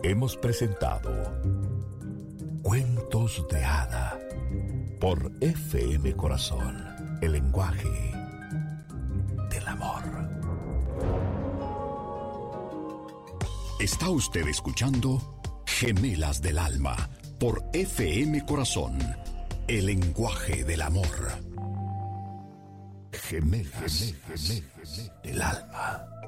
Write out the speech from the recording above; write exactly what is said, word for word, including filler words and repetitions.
Hemos presentado Cuentos de Hada por F M Corazón, el lenguaje del amor. Está usted escuchando Gemelas del Alma por F M Corazón, el lenguaje del amor. Gemelas, gemelas del alma.